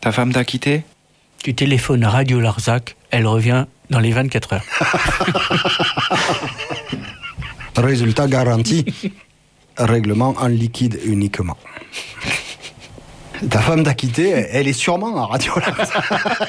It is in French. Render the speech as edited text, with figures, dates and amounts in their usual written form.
Ta femme t'a quitté? Tu téléphones à Radio Larzac, elle revient dans les 24 heures. Résultat garanti, règlement en liquide uniquement. Ta femme t'a quitté, elle est sûrement à Radio Larzac.